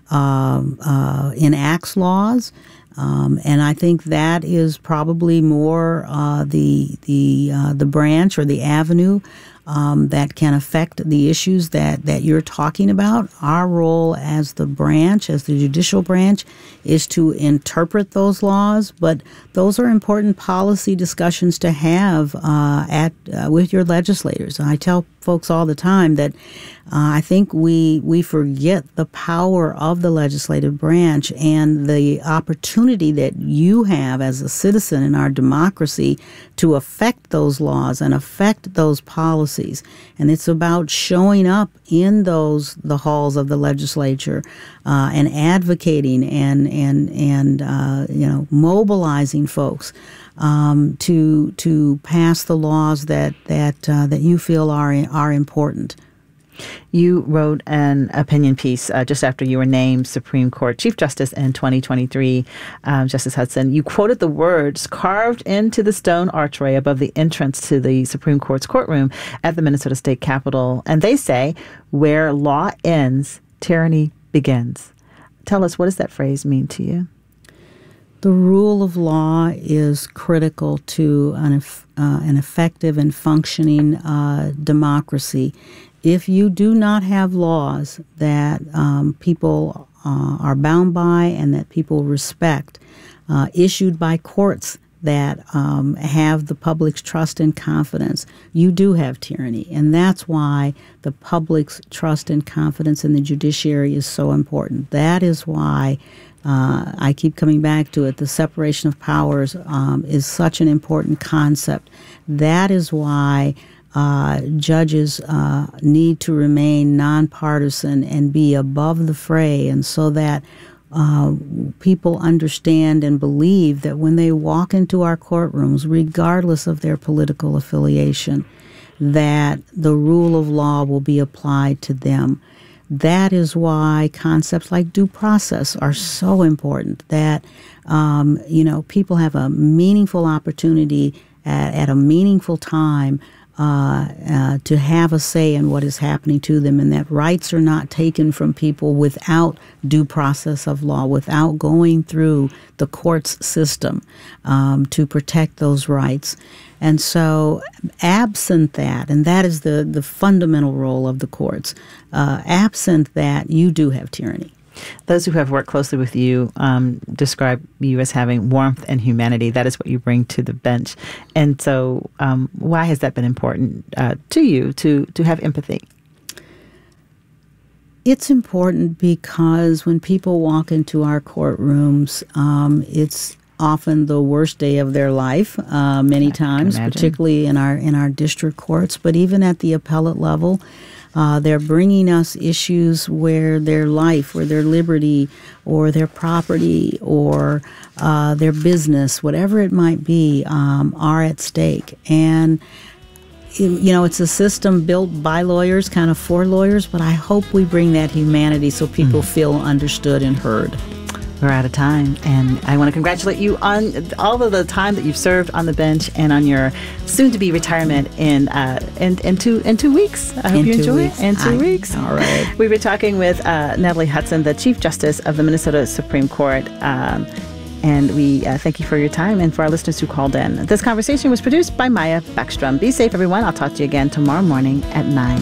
um, uh, enacts laws. Um, and I think that is probably more uh, the the uh, the branch or the avenue um, that can affect the issues that, that you're talking about. Our role as the branch, as the judicial branch, is to interpret those laws. But those are important policy discussions to have uh, at uh, with your legislators. I tell folks all the time that uh, I think we we forget the power of the legislative branch and the opportunity that you have as a citizen in our democracy to affect those laws and affect those policies. And it's about showing up in those the halls of the legislature uh, and advocating and and and uh, you know mobilizing folks um, to to pass the laws that that uh, that you feel are are important. You wrote an opinion piece uh, just after you were named Supreme Court Chief Justice in twenty twenty-three, um, Justice Hudson. You quoted the words carved into the stone archway above the entrance to the Supreme Court's courtroom at the Minnesota State Capitol. And they say, where law ends, tyranny begins. Tell us, what does that phrase mean to you? The rule of law is critical to an, uh, an effective and functioning uh, democracy. If you do not have laws that um, people uh, are bound by and that people respect, uh, issued by courts that um, have the public's trust and confidence, you do have tyranny. And that's why the public's trust and confidence in the judiciary is so important. That is why uh, I keep coming back to it. The separation of powers um, is such an important concept. That is why Uh, judges uh, need to remain nonpartisan and be above the fray, and so that uh, people understand and believe that when they walk into our courtrooms, regardless of their political affiliation, that the rule of law will be applied to them. That is why concepts like due process are so important, that, um, you know, people have a meaningful opportunity at, at a meaningful time uh, uh, to have a say in what is happening to them, and that rights are not taken from people without due process of law, without going through the courts system um, to protect those rights. And so absent that, and that is the, the fundamental role of the courts, uh, absent that, you do have tyranny. Those who have worked closely with you um, describe you as having warmth and humanity. That is what you bring to the bench. And so um, why has that been important uh, to you, to, to have empathy? It's important because when people walk into our courtrooms, um, it's often the worst day of their life, uh, many times, particularly in our in our district courts, but even at the appellate level. Uh, they're bringing us issues where their life, or their liberty, or their property, or uh, their business, whatever it might be, um, are at stake. And, you know, it's a system built by lawyers, kind of for lawyers, but I hope we bring that humanity so people mm. feel understood and heard. We're out of time, and I want to congratulate you on all of the time that you've served on the bench and on your soon-to-be retirement in uh, in, in two in two weeks. I hope in you enjoy weeks. it. In two I, weeks. All right. We were talking with uh, Natalie Hudson, the Chief Justice of the Minnesota Supreme Court, um, and we uh, thank you for your time and for our listeners who called in. This conversation was produced by Maya Beckstrom. Be safe, everyone. I'll talk to you again tomorrow morning at nine.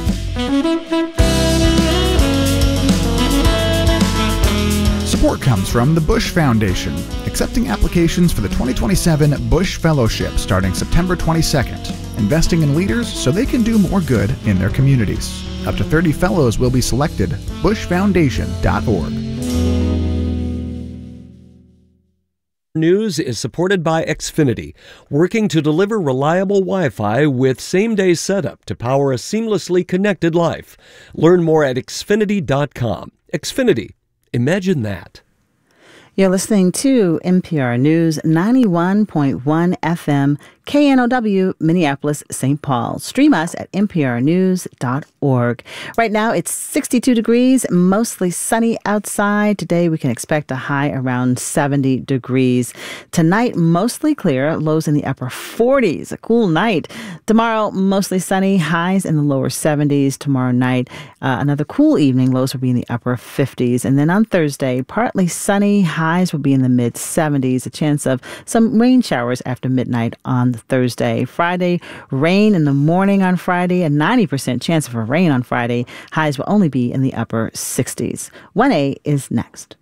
Support comes from the Bush Foundation, accepting applications for the twenty twenty-seven Bush Fellowship starting September twenty-second, investing in leaders so they can do more good in their communities. Up to thirty fellows will be selected. bush foundation dot org. News is supported by Xfinity, working to deliver reliable Wi-Fi with same-day setup to power a seamlessly connected life. Learn more at xfinity dot com. Xfinity. Imagine that. You're listening to N P R News ninety-one point one F M, K N O W, Minneapolis, Saint Paul. Stream us at n p r news dot org. Right now, it's sixty-two degrees, mostly sunny outside. Today, we can expect a high around seventy degrees. Tonight, mostly clear, lows in the upper forties. A cool night. Tomorrow, mostly sunny, highs in the lower seventies. Tomorrow night, uh, another cool evening, lows will be in the upper fifties. And then on Thursday, partly sunny, highs will be in the mid seventies. A chance of some rain showers after midnight on Thursday. Friday, rain in the morning on Friday, a ninety percent chance of a rain on Friday. Highs will only be in the upper sixties. one A is next.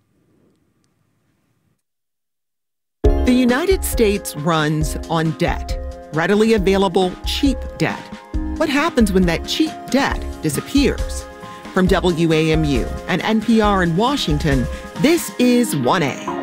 The United States runs on debt, readily available, cheap debt. What happens when that cheap debt disappears? From W A M U and N P R in Washington, this is one A.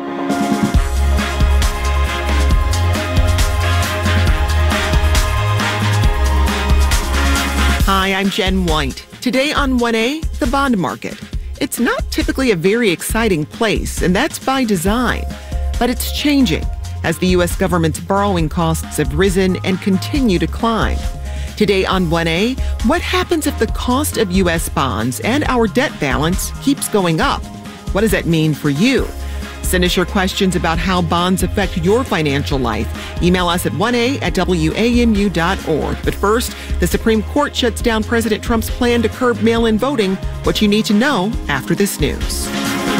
Hi, I'm Jen White. Today on one A, the bond market. It's not typically a very exciting place, and that's by design. But it's changing as the U S government's borrowing costs have risen and continue to climb. Today on one A, what happens if the cost of U S bonds and our debt balance keeps going up? What does that mean for you? Send us your questions about how bonds affect your financial life. Email us at one A at W A M U dot org. But first, the Supreme Court shuts down President Trump's plan to curb mail-in voting. What you need to know after this news.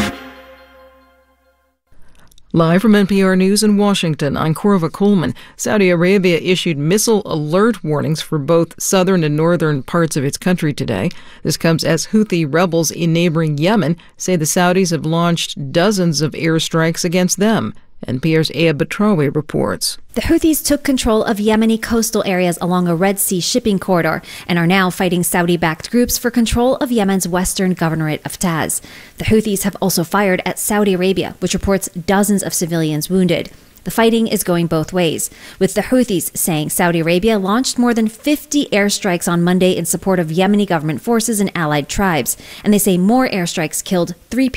Live from N P R News in Washington, I'm Corva Coleman. Saudi Arabia issued missile alert warnings for both southern and northern parts of its country today. This comes as Houthi rebels in neighboring Yemen say the Saudis have launched dozens of airstrikes against them. N P R's Aya Batrawi reports. The Houthis took control of Yemeni coastal areas along a Red Sea shipping corridor and are now fighting Saudi-backed groups for control of Yemen's western governorate of Taz. The Houthis have also fired at Saudi Arabia, which reports dozens of civilians wounded. The fighting is going both ways, with the Houthis saying Saudi Arabia launched more than fifty airstrikes on Monday in support of Yemeni government forces and allied tribes, and they say more airstrikes killed three people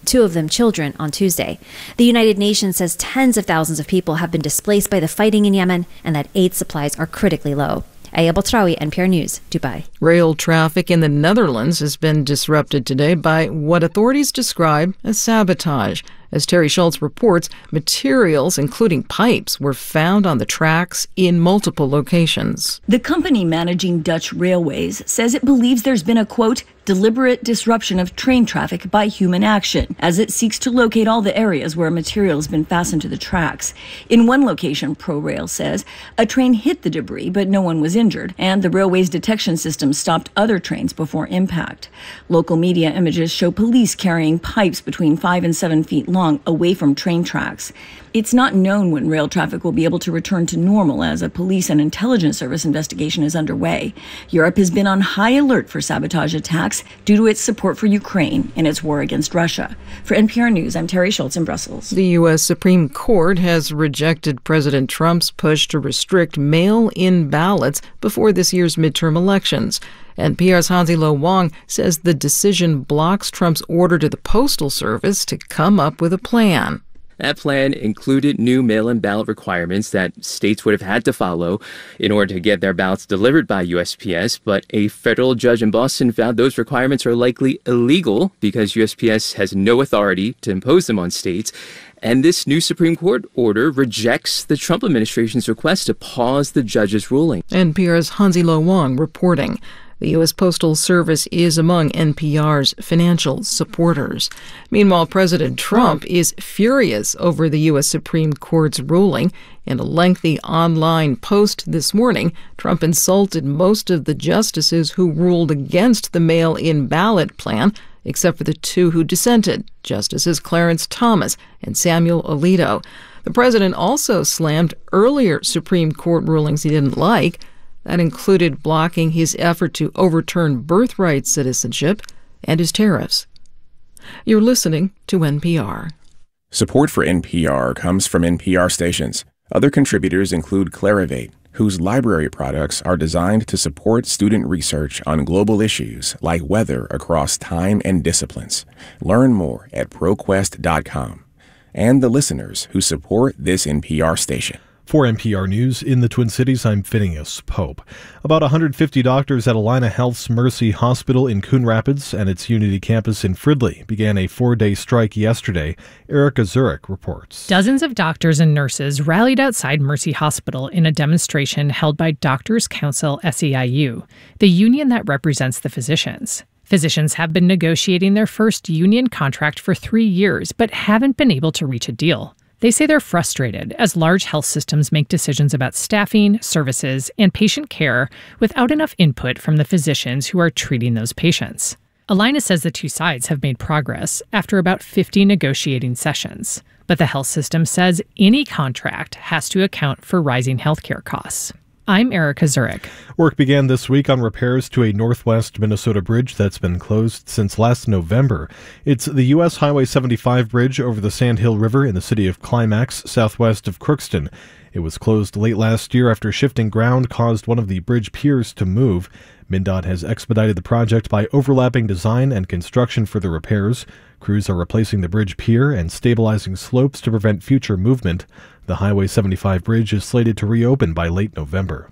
two of them children, on Tuesday. The United Nations says tens of thousands of people have been displaced by the fighting in Yemen and that aid supplies are critically low. Aya Botrawi, N P R News, Dubai. Rail traffic in the Netherlands has been disrupted today by what authorities describe as sabotage. As Terry Schultz reports, materials, including pipes, were found on the tracks in multiple locations. The company managing Dutch Railways says it believes there's been a, quote, deliberate disruption of train traffic by human action, as it seeks to locate all the areas where material has been fastened to the tracks. In one location, ProRail says, a train hit the debris, but no one was injured, and the railway's detection system stopped other trains before impact. Local media images show police carrying pipes between five and seven feet long away from train tracks. It's not known when rail traffic will be able to return to normal, as a police and intelligence service investigation is underway. Europe has been on high alert for sabotage attacks due to its support for Ukraine in its war against Russia. For N P R News, I'm Terry Schultz in Brussels. The U S Supreme Court has rejected President Trump's push to restrict mail-in ballots before this year's midterm elections. N P R's Hansi Lo Wang says the decision blocks Trump's order to the Postal Service to come up with a plan. That plan included new mail-in ballot requirements that states would have had to follow in order to get their ballots delivered by U S P S, but a federal judge in Boston found those requirements are likely illegal because U S P S has no authority to impose them on states. And this new Supreme Court order rejects the Trump administration's request to pause the judge's ruling. N P R's Hansi Lo Wang reporting. The U S Postal Service is among N P R's financial supporters. Meanwhile, President Trump is furious over the U S Supreme Court's ruling. In a lengthy online post this morning, Trump insulted most of the justices who ruled against the mail-in ballot plan, except for the two who dissented, Justices Clarence Thomas and Samuel Alito. The president also slammed earlier Supreme Court rulings he didn't like. That included blocking his effort to overturn birthright citizenship and his tariffs. You're listening to N P R. Support for N P R comes from N P R stations. Other contributors include Clarivate, whose library products are designed to support student research on global issues like weather across time and disciplines. Learn more at ProQuest dot com. And the listeners who support this N P R station. For N P R News in the Twin Cities, I'm Phineas Pope. About one hundred fifty doctors at Allina Health's Mercy Hospital in Coon Rapids and its Unity campus in Fridley began a four-day strike yesterday. Erica Zurich reports. Dozens of doctors and nurses rallied outside Mercy Hospital in a demonstration held by Doctors Council S E I U, the union that represents the physicians. Physicians have been negotiating their first union contract for three years, but haven't been able to reach a deal. They say they're frustrated as large health systems make decisions about staffing, services, and patient care without enough input from the physicians who are treating those patients. Allina says the two sides have made progress after about fifty negotiating sessions, but the health system says any contract has to account for rising healthcare costs. I'm Erica Zurich. Work began this week on repairs to a northwest Minnesota bridge that's been closed since last November. It's the U S Highway seventy-five bridge over the Sandhill River in the city of Climax, southwest of Crookston. It was closed late last year after shifting ground caused one of the bridge piers to move. MnDOT has expedited the project by overlapping design and construction for the repairs. Crews are replacing the bridge pier and stabilizing slopes to prevent future movement. The Highway seventy-five bridge is slated to reopen by late November.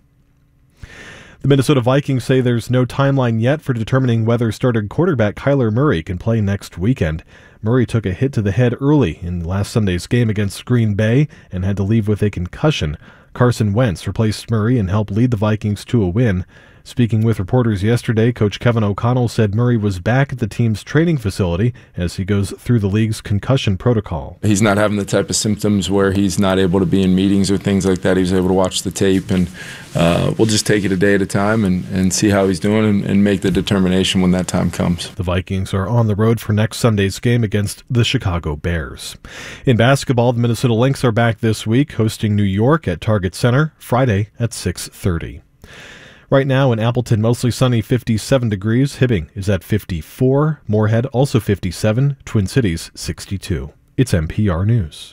The Minnesota Vikings say there's no timeline yet for determining whether starter quarterback Kyler Murray can play next weekend. Murray took a hit to the head early in last Sunday's game against Green Bay and had to leave with a concussion. Carson Wentz replaced Murray and helped lead the Vikings to a win. Speaking with reporters yesterday, Coach Kevin O'Connell said Murray was back at the team's training facility as he goes through the league's concussion protocol. He's not having the type of symptoms where he's not able to be in meetings or things like that. He was able to watch the tape, and uh, we'll just take it a day at a time and, and see how he's doing and, and make the determination when that time comes. The Vikings are on the road for next Sunday's game against the Chicago Bears. In basketball, the Minnesota Lynx are back this week, hosting New York at Target Center Friday at six thirty. Right now in Appleton, mostly sunny, fifty-seven degrees. Hibbing is at fifty-four. Moorhead also fifty-seven. Twin Cities sixty-two. It's N P R News.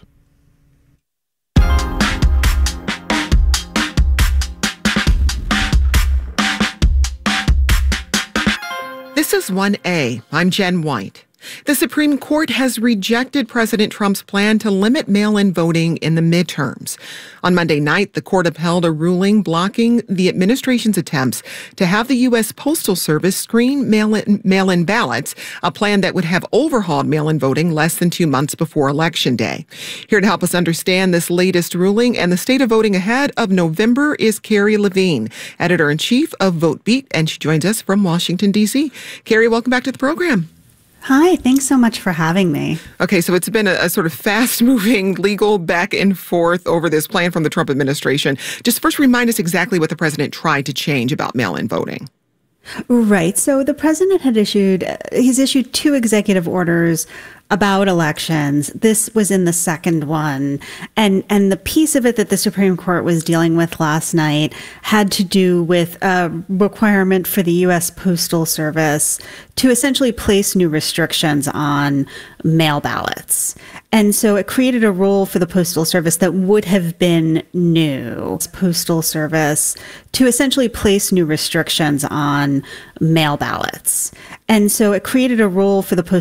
This is one A. I'm Jen White. The Supreme Court has rejected President Trump's plan to limit mail-in voting in the midterms. On Monday night, the court upheld a ruling blocking the administration's attempts to have the U S Postal Service screen mail-in, mail-in ballots, a plan that would have overhauled mail-in voting less than two months before Election Day. Here to help us understand this latest ruling and the state of voting ahead of November is Carrie Levine, editor-in-chief of Vote Beat, and she joins us from Washington, D C Carrie, welcome back to the program. Hi, thanks so much for having me. Okay, so it's been a, a sort of fast-moving legal back and forth over this plan from the Trump administration. Just first remind us exactly what the president tried to change about mail-in voting. Right. So the president had issued, he's issued two executive orders about elections. This was in the second one. And and the piece of it that the Supreme Court was dealing with last night had to do with a requirement for the U S Postal Service to essentially place new restrictions on mail ballots. And so it created a rule for the Postal Service that would have been new. Postal Service to essentially place new restrictions on mail ballots. And so it created a rule for the Postal